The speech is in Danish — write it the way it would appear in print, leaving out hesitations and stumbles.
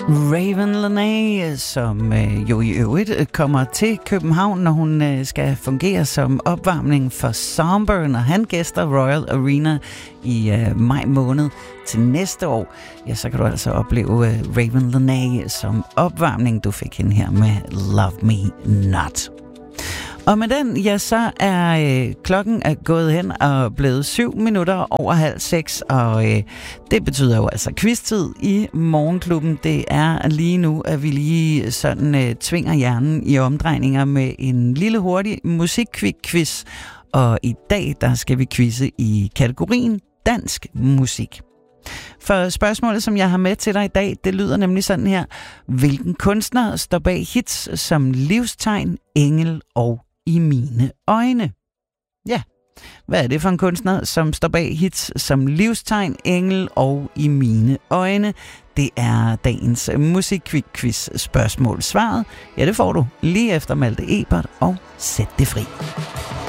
Raven Lenae, som jo i øvrigt kommer til København, når hun skal fungere som opvarmning for Somber, når han gæster Royal Arena i maj måned til næste år. Ja, så kan du altså opleve Raven Lenae som opvarmning. Du fik hende her med Love Me Not. Og med den, ja, så er klokken gået hen og blevet 7 minutter over 5:30, og det betyder jo altså quiz-tid i Morgenklubben. Det er lige nu, at vi lige sådan tvinger hjernen i omdrejninger med en lille hurtig musikquiz, og i dag, der skal vi quizze i kategorien dansk musik. For spørgsmålet, som jeg har med til dig i dag, det lyder nemlig sådan her. Hvilken kunstner står bag hits som Livstegn, Engel og I mine øjne? Ja, hvad er det for en kunstner, som står bag hits som Livstegn, Engel og I mine øjne? Det er dagens musikquiz spørgsmål. Svaret, ja, det får du lige efter Malte Ebert og Sæt det fri.